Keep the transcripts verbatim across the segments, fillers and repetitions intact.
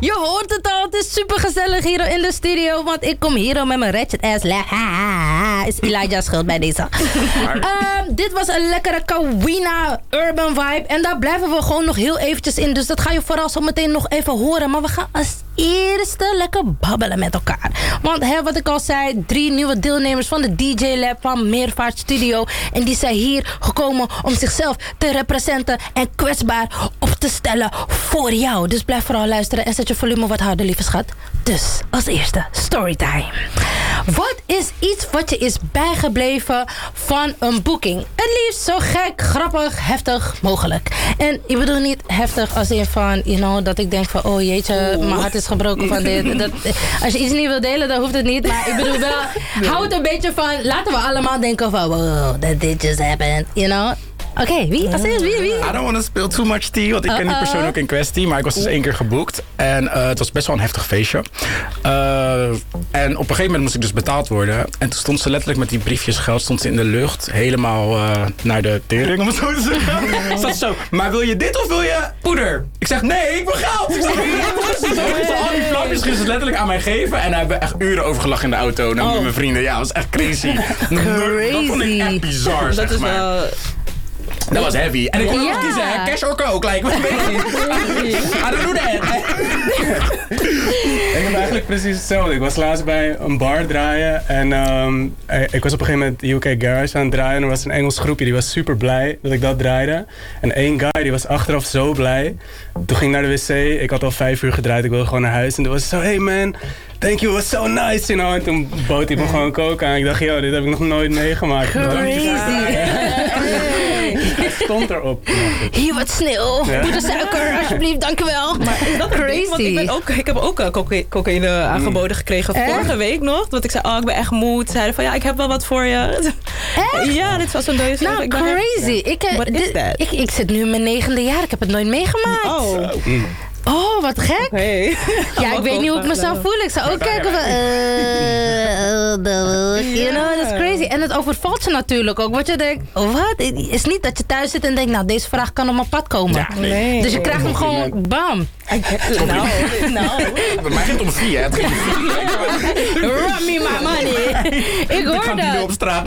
Je hoort het al, het is super gezellig hier in de studio. Want ik kom hier met mijn ratchet ass laugh. Is Elijah's schuld bij deze. um, dit was een lekkere Kawina urban vibe. En daar blijven we gewoon nog heel eventjes in. Dus dat ga je vooral zo meteen nog even horen. Maar we gaan als eerste lekker babbelen met elkaar. Want hè, wat ik al zei, drie nieuwe deelnemers van de D J Lab van Meervaart Studio. En die zijn hier gekomen om zichzelf te representen en kwetsbaar op te stellen voor jou. Dus blijf vooral luisteren en zet je volume wat harder, lieve schat. Dus als eerste, storytime. Wat is iets wat je is bijgebleven van een boeking? Het liefst zo gek, grappig, heftig mogelijk. En ik bedoel niet heftig als in van, you know, dat ik denk van, oh jeetje, mijn hart is gebroken van dit. Dat, als je iets niet wil delen, dan hoeft het niet. Maar ik bedoel wel, hou het een beetje van, laten we allemaal denken van, wow, that did just happen, you know. Oké, okay, wie? Als eerst, wie, wie? I don't want to spill too much tea, want ik ken die persoon ook in kwestie. Maar ik was dus één keer geboekt. En uh, het was best wel een heftig feestje. Uh, en op een gegeven moment moest ik dus betaald worden. En toen stond ze letterlijk met die briefjes geld stond ze in de lucht. Helemaal uh, naar de tering, om het zo te zeggen. Zat zo, maar wil je dit of wil je poeder? Ik zeg, nee, ik wil geld! Ik zeg, dus al die flapjes ging ze letterlijk aan mij geven. En daar hebben we echt uren over gelachen in de auto. En dan met mijn vrienden. Ja, dat was echt crazy. Crazy. Dat vond ik echt bizar, zeg dat is maar. wel... Dat was heavy. En ik kon ja. nog kiezen, hè? Cash or coke. Like, wat weet je? I don't do that. Ik heb eigenlijk precies hetzelfde. Ik was laatst bij een bar draaien. En um, ik was op een gegeven moment U K Garage aan het draaien. En er was een Engels groepje, die was super blij dat ik dat draaide. En één guy, die was achteraf zo blij. Toen ging ik naar de wc. Ik had al vijf uur gedraaid. Ik wilde gewoon naar huis. En toen was hij zo, hey man, thank you, it was so nice, you know. En toen bood hij me gewoon coke aan. Ik dacht, yo, dit heb ik nog nooit meegemaakt. Crazy. Stond erop. Hier wat sneeuw. Ja. Poeder suiker, alsjeblieft, dankjewel. Maar is dat een ding? Want ik, ben ook, ik heb ook uh, coca- cocaïne aangeboden gekregen Echt? vorige week nog. Want ik zei, oh, ik ben echt moe. Ze zeiden van, ja, ik heb wel wat voor je. Echt? Ja, dit was een dode Nou, ik ben crazy. echt- Ik, eh, What is dit- that? ik, ik zit nu in mijn negende jaar. Ik heb het nooit meegemaakt. Oh, Oh, wat gek. hey. Ja, ik weet niet hoe ik mezelf voel. Ik zou ook kijken van... Uh, you know, that's crazy. En het overvalt je natuurlijk ook. Wat je denkt, wat? Het is niet dat je thuis zit en denkt, nou, deze vraag kan op mijn pad komen. Ja, nee. Nee. Dus je krijgt hem gewoon, bam. Nou, nou. Bij mij ging het om vier, hè? Het ging om vier. Run me my money. Ik hoor Ik ga nu op dat. straat.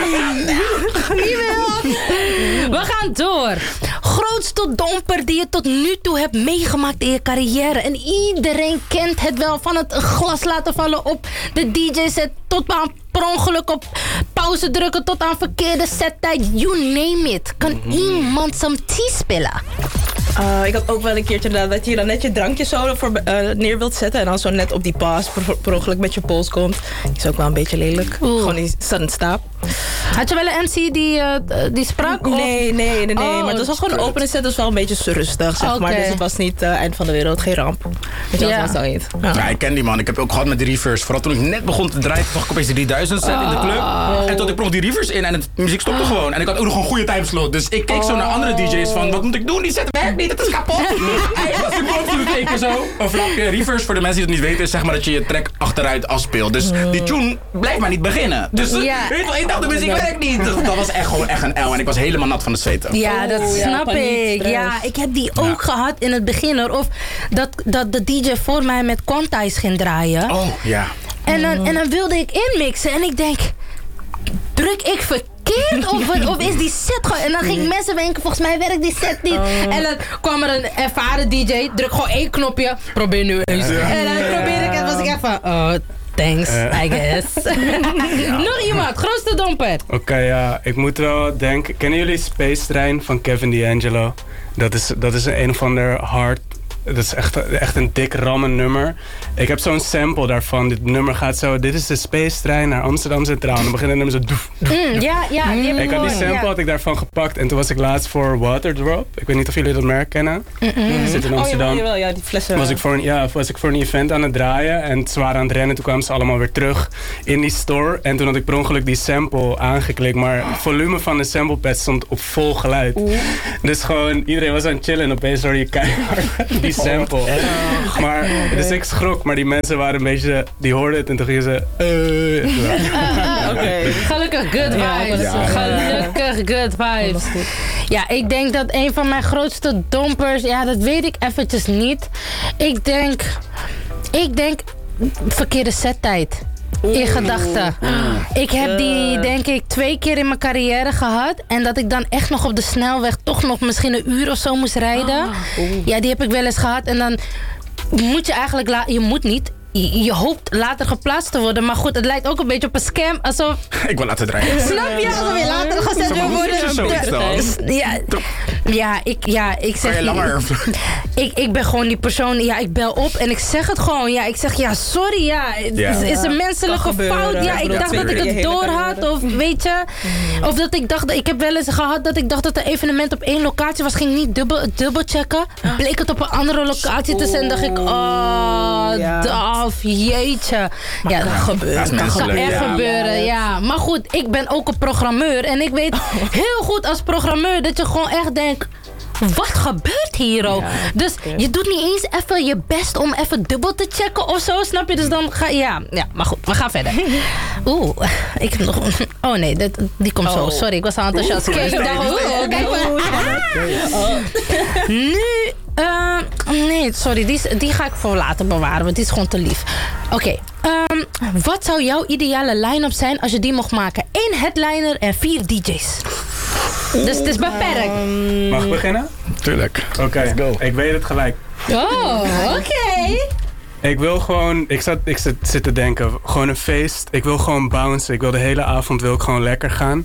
Niet wel. We gaan door. Grootste domper die je tot nu toe hebt meegemaakt in je carrière. En iedereen kent het wel. Van het glas laten vallen op de D J-set tot aan per ongeluk op pauze drukken tot aan verkeerde settijd. You name it. Kan iemand some tea spillen? Uh, ik had ook wel een keertje gedaan dat je dan net je drankje zo voor, uh, neer wilt zetten. En dan zo net op die pas per, per ongeluk met je pols komt. Die is ook wel een beetje lelijk. Oeh. Gewoon die sudden stop. Had je wel een M C die, uh, die sprak? Of? Nee, nee, nee. nee. Oh, maar het was wel gewoon een openen set. Dus wel een beetje rustig, zeg maar. Oké. Dus het was niet uh, eind van de wereld. Geen ramp. Weet je Ja. wat zo niet. Ja. Ja, ik ken die man. Ik heb ook gehad met de reverse. Vooral toen ik net begon te draaien, zag ik opeens de drieduizend set in de club. En toen ik plog die reverse in en het muziek stopte gewoon. En ik had ook nog een goede timeslot. Dus ik keek zo naar andere D J's van, wat moet ik doen? Die set werkt niet, het is kapot. Hij was die boven te kijken zo. Een flapje. Reverse, voor de mensen die het niet weten, is zeg maar dat je je track achteruit afspeelt. Dus die tune blijft maar niet beginnen. Dus Ja. weet je wel, ik dacht de muziek werkt niet. Dat, dat was echt gewoon echt een L. En ik was helemaal nat van de zweten. Ja, dat Oh, ja, snap paniek, ik. stress. Ja, ik heb die ook gehad in het begin hoor. Of dat, dat de D J voor mij met quantize ging draaien. Oh, ja. En, dan, en dan wilde ik inmixen. En ik denk, druk ik verkeerd? Of, wat- of is die set gewoon... En dan ging mensen denken, volgens mij werkt die set niet. En dan kwam er een ervaren D J. Druk gewoon één knopje. Probeer nu eens. En dan probeerde ik en was ik echt van... Oh, thanks, I guess. Nog iemand, grootste domper. Oké, okay, ja, ik moet wel denken... Kennen jullie Space Train van Kevin D'Angelo? Dat is, dat is een, een of ander hard... Dat is echt, echt een dik rammen nummer. Ik heb zo'n sample daarvan. Dit nummer gaat zo... Dit is de Space Trein naar Amsterdam Centraal. En dan begint het nummer zo... Doef, doef, Mm, ja, ja, die heb ik ik had die gehoord, sample ja. had ik daarvan gepakt. En toen was ik laatst voor Waterdrop. Ik weet niet of jullie dat merk kennen. Mm-hmm. Zit in Oh, Amsterdam. jawel, jawel, ja, die flessen. Was ik, voor een, ja, was ik voor een event aan het draaien en ze waren aan het rennen. Toen kwamen ze allemaal weer terug in die store. En toen had ik per ongeluk die sample aangeklikt. Maar het volume van de samplepad stond op vol geluid. Oeh. Dus gewoon iedereen was aan het chillen en opeens hoorde je keihard die sample. Oh, maar, dus ik schrok, maar die mensen waren een beetje, die hoorden het en toen gingen ze... Uh, Oké. Gelukkig good vibes. Ja. Gelukkig good vibes. Ja, ik denk dat een van mijn grootste dompers... Ja, dat weet ik eventjes niet. Ik denk... Ik denk... Verkeerde settijd. In gedachten. Ik heb die denk ik twee keer in mijn carrière gehad. En dat ik dan echt nog op de snelweg toch nog misschien een uur of zo moest rijden. Ja, die heb ik wel eens gehad. En dan moet je eigenlijk... La- je moet niet... Je, je hoopt later geplaatst te worden. Maar goed, het lijkt ook een beetje op een scam. Alsof... Ik wil laten draaien. Snap je? Alsof je later gezet wil worden. Ja, ja, ik, ja, ik zeg... Kan je langer? Ik, ik ben gewoon die persoon... Ja, ik bel op en ik zeg het gewoon. Ja, ik zeg, ja, sorry. Ja, het Ja. is, is een menselijke gebeuren. fout. Ja, Ik ik bedoel, dacht dat ik je het hele door carrière. had. Of weet je... Of dat ik dacht... Ik heb wel eens gehad dat ik dacht dat het evenement op één locatie was. Ging niet dubbel, dubbel checken. Bleek het op een andere locatie te zijn. Dacht ik, oh, Ja. daf, jeetje. Ja, dat gebeurt. Dat is Kan menselijk, echt ja. gebeuren, ja. Maar goed, ik ben ook een programmeur. En ik weet heel goed als programmeur dat je gewoon echt denkt... Wat gebeurt hier ook? Dus je doet niet eens even je best om even dubbel te checken of zo, snap je? Dus dan ga je... Ja, ja, maar goed, we gaan verder. Oeh, ik heb nog... Oh nee, dit, die komt zo. Sorry, ik was al enthousiast. Kijk, ik dacht, oeh, kijk maar. Nu... Uh, nee, sorry, die, is- die ga ik voor later bewaren, want die is gewoon te lief. Oké, okay, um, wat zou jouw ideale line-up zijn als je die mocht maken? Eén headliner en vier D J's. Dus het is beperkt. Mag ik beginnen? Tuurlijk. Oké, Let's go. ik weet het gelijk. Oh, oké. Ik wil gewoon, ik zat, ik zit, zit te denken, gewoon een feest. Ik wil gewoon bouncen. Ik wil de hele avond wil ik gewoon lekker gaan.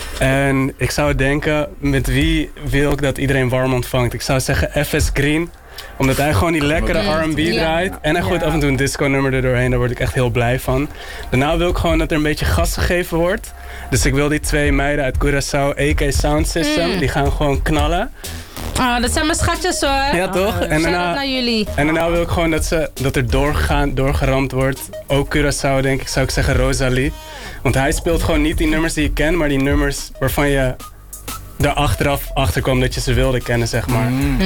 En ik zou denken, met wie wil ik dat iedereen warm ontvangt? Ik zou zeggen F S Green. Omdat hij gewoon die lekkere R en B Ja. draait. En hij gooit af en toe een disco nummer er doorheen. Daar word ik echt heel blij van. Daarna wil ik gewoon dat er een beetje gas gegeven wordt. Dus ik wil die twee meiden uit Curaçao, A K Sound System. Die gaan gewoon knallen. Ah, dat zijn mijn schatjes hoor. Ja, toch? En Shout-out daarna, naar jullie. en daarna wil ik gewoon dat, ze, dat er doorgaan, doorgeramd wordt. Ook Curaçao, denk ik, zou ik zeggen Rosalie. Want hij speelt gewoon niet die nummers die je kent, maar die nummers waarvan je er achteraf achter kwam dat je ze wilde kennen, zeg maar.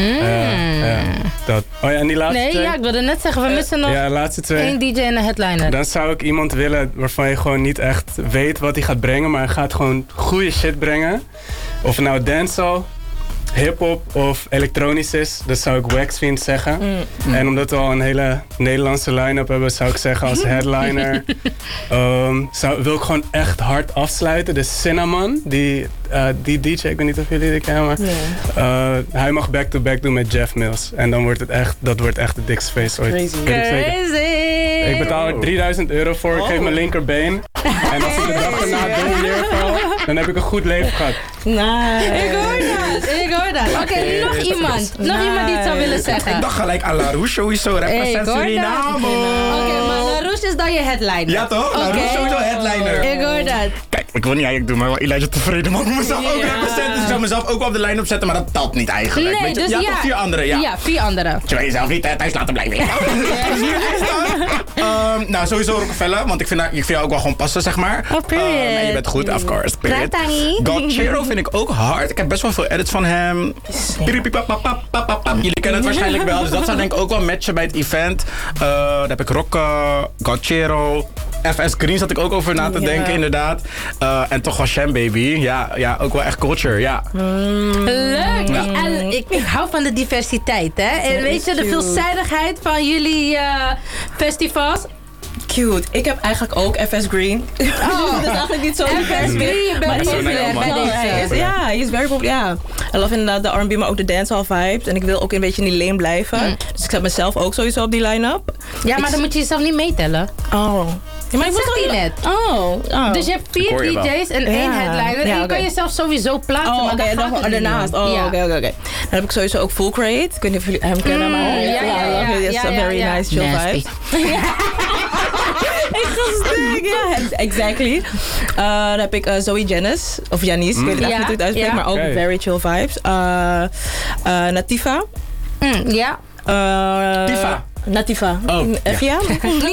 Eh, eh, dat. Oh ja, en die laatste Nee, twee? ja, ik wilde net zeggen, we missen nog Ja, de laatste twee. één D J en een headliner. Dan zou ik iemand willen waarvan je gewoon niet echt weet wat hij gaat brengen, maar hij gaat gewoon goede shit brengen. Of het nou dancehall, hip-hop of elektronisch is, dat zou ik Waxfiend zeggen. En omdat we al een hele Nederlandse line-up hebben, zou ik zeggen als headliner. um, zou, wil ik gewoon echt hard afsluiten. De Cinnamon, die, uh, die D J, ik weet niet of jullie die kennen, maar uh, hij mag back-to-back doen met Jeff Mills. En dan wordt het echt, dat wordt echt de dikste feest ooit. Crazy. Weet ik zeker. Crazy. Ik betaal er drieduizend euro voor, ik geef mijn linkerbeen. En als ik de dag erna dood neerval, dan heb ik een goed leven gehad. Nice. Ik hoor dat, ik hoor dat. Oké, nog iemand. Nog iemand die het zou willen zeggen. Ik dacht gelijk aan La Rouge sowieso. Hey, ik Represent hoor dat. Suriname. Oké, maar La Rouge is dan je headliner. Ja toch? La Oké. Rouge sowieso headliner. Ik hoor dat. Kijk, ik wil niet eigenlijk doen, maar wel Elijah tevreden. Maar ik moet mezelf ook Ja. representen. Dus ik zou mezelf ook wel op de lijn opzetten, maar dat telt niet eigenlijk. Nee, Weet je? dus ja, ja. toch vier anderen, ja. Ja, vier anderen. Je weet jezelf niet hè, thuis laten blijven. Dus nu echt dan. Ehm, nou, sowieso Rockefeller, want ik vind, haar- ik vind jou ook wel gewoon passen, zeg maar. Oh, period. Ehm, en je bent goed, of course. Period. Tangy. Gotchero vind ik ook hard. Ik heb best wel veel edits van hem. Piripipapapapapapap. Jullie kennen het waarschijnlijk wel, dus dat zou denk ik ook wel matchen bij het event. Uh, dan heb ik Rocke, Gotchero. F S Green zat ik ook over na te Ja. denken, inderdaad. Uh, en toch wel Sham Baby. Ja, ja, ook wel echt culture, ja. Leuk. Ja. En ik, ik hou van de diversiteit, hè. En weet je, de cute. veelzijdigheid van jullie eh, festivals. Cute. Ik heb eigenlijk ook F S Green. Oh. Dat is eigenlijk niet zo F S Green, je bent Maar die is populair heel bij man. hij is, deze. ja, hij is very populair. Ja. I love inderdaad de R en B, maar ook de dancehall vibes. En ik wil ook een beetje in die lane blijven. Dus ik zet mezelf ook sowieso op die line-up. Ja, maar dan moet je jezelf niet meetellen. Oh. Ja, maar Dat ik zegt wil hij net. Oh. oh. Dus je hebt Ik vier hoor je wel. D J's en één Ja. headliner. Ja, en je oké. kan jezelf sowieso plaatsen. Oh, maar oké, dan en gaat dan het niet daarnaast. om. Oh, Ja. oké, oké, oké. Dan heb ik sowieso ook Full Crate. Ik weet niet of jullie hem kennen, maar Mm, ja, ja, ja, I love it. It's ja, a ja, very ja. nice chill Nasty. vibe. Ik ga stuk, ja, exactly. Uh, dan heb ik uh, Zoe Janice, of Janice, ik weet niet Ja, echt niet hoe het uitspreekt, ja. maar ook Oké. very chill vibes. Uh, uh, Nativa. Mm, ja. Uh, Tifa. Nativa. Oh, Even ja?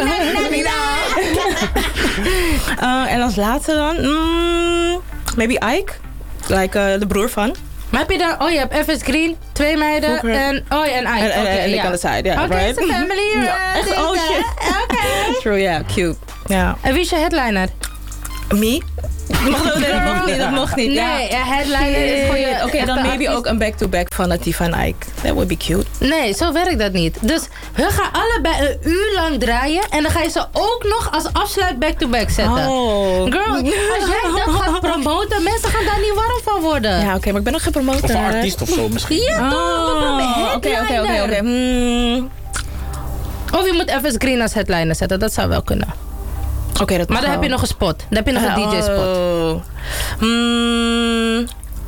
Uh, en als laatste dan, mm, maybe Ike. Like uh, de broer van. Maar heb je dan... Oh, je hebt F S Green, twee meiden Full Crate. en... Oh, ja, en Ike. En, en, Oké, en ik ja. aan de side, ja. Oké, right? it's a family. Ja, uh, echt, dit, oh uh, shit. Oké. True, ja, cute. Ja. En wie is je headliner? Me? Mag dat, nee, dat mocht niet, dat mocht niet. Nee, ja. headliner is voor je. Oké, okay, dan maybe ook een back-to-back van Latifah en Ike. That would be cute. Nee, zo werkt dat niet. Dus we gaan allebei een uur lang draaien. En dan ga je ze ook nog als afsluit back-to-back zetten. Oh. Girl, als jij dat gaat promoten, mensen gaan daar niet warm van worden. Ja, oké, okay, maar ik ben nog geen promotor. Of een artiest of zo misschien. Ja, toch? Oké, oké, oké, oké. Of je moet F S Green als headliner zetten, dat zou wel kunnen. Oké, okay, dat maar dan wel. heb je nog een spot. Dan heb je nog een oh. D J-spot. Mm.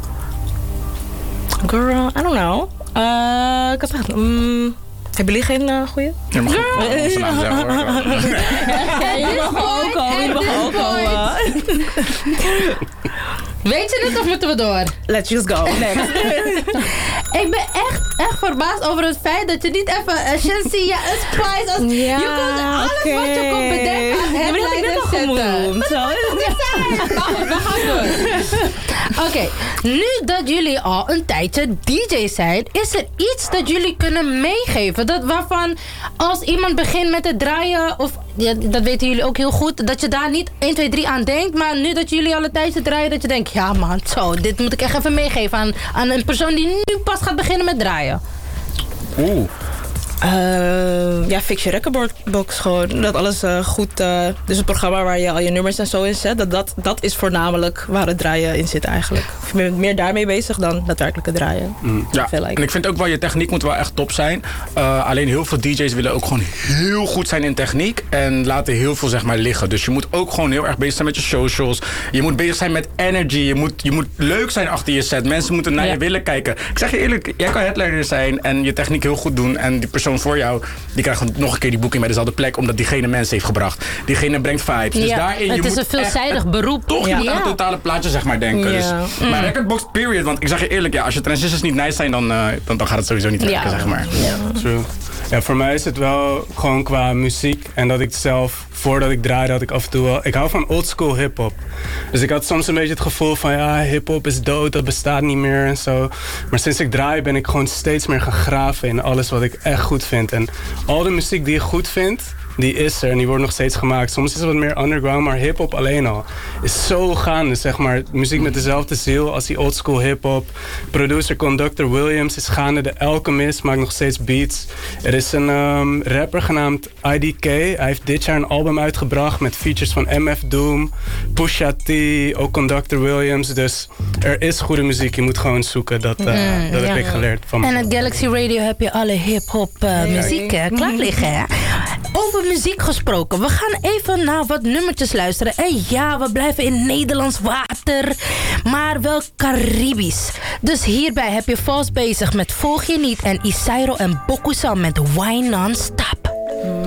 Girl, I don't know. Uh, ik had echt... Mm. Hebben jullie geen uh, goeie? Ja, maar goed, oh, ze naam zeggen, hoor. Jullie mogen ook komen, jullie mogen ook komen. Weet je het of moeten we door? Let's just go. Next. Ik ben echt, echt verbaasd over het feit dat je niet even een Shensia, een Spice... Als, ja, je kon alles okay. wat je kon bedenken aan ja, maar dat had ik net al genoemd. We gaan door. Oké, okay, nu dat jullie al een tijdje D J's zijn... is er iets dat jullie kunnen meegeven? Dat waarvan als iemand begint met het draaien... of ja, dat weten jullie ook heel goed... dat je daar niet één, twee, drie aan denkt... maar nu dat jullie al een tijdje draaien... dat je denkt, ja man, zo, dit moet ik echt even meegeven... aan, aan een persoon die nu pas gaat beginnen met draaien. Oeh. Uh, ja, fix je recordbox gewoon. Dat alles uh, goed... Uh, dus het programma waar je al je nummers en zo in zet... Dat, dat, dat is voornamelijk waar het draaien in zit eigenlijk. Ik ben meer daarmee bezig dan daadwerkelijk het draaien. Mm, ja, like. En ik vind ook wel, je techniek moet wel echt top zijn. Uh, alleen heel veel D J's willen ook gewoon heel goed zijn in techniek... en laten heel veel zeg maar liggen. Dus je moet ook gewoon heel erg bezig zijn met je socials. Je moet bezig zijn met energy. Je moet, je moet leuk zijn achter je set. Mensen moeten naar ja. je willen kijken. Ik zeg je eerlijk, jij kan headliner zijn... en je techniek heel goed doen... en die persoon voor jou, die krijgt nog een keer die boeking bij dezelfde plek, omdat diegene mensen heeft gebracht. Diegene brengt vibes. Dus ja, daarin, het je is moet een veelzijdig beroep. Toch, je ja. moet aan het totale plaatje zeg maar denken. Ja. Dus, Mm. Maar recordbox period, want ik zeg je eerlijk, ja, als je transitions niet nice zijn, dan, uh, dan, dan gaat het sowieso niet werken, ja. zeg maar. Ja. True. Ja, voor mij is het wel gewoon qua muziek en dat ik zelf, voordat ik draaide, had ik af en toe wel... Ik hou van oldschool hip-hop. Dus ik had soms een beetje het gevoel van, ja, hip-hop is dood, dat bestaat niet meer en zo. Maar sinds ik draai ben ik gewoon steeds meer gaan graven in alles wat ik echt goed vind. En al de muziek die ik goed vind, die is er en die wordt nog steeds gemaakt. Soms is het wat meer underground, maar hip-hop alleen al is zo gaande, zeg maar. Muziek met dezelfde ziel als die oldschool hip-hop. Producer Conductor Williams is gaande. The Alchemist maakt nog steeds beats. Er is een um, rapper genaamd I D K. Hij heeft dit jaar een album uitgebracht met features van M F Doom, Pusha T, ook Conductor Williams. Dus er is goede muziek. Je moet gewoon zoeken. Dat, uh, mm, dat ja. heb ik geleerd van En op Galaxy Radio heb je alle hip-hop uh, muziek uh, klaar liggen. Hè? Over muziek gesproken. We gaan even naar wat nummertjes luisteren. En ja, we blijven in Nederlands water. Maar wel Caribisch. Dus hierbij heb je Vals bezig met Volg je niet. En Isairo en Bokusal met Why Non-Stop.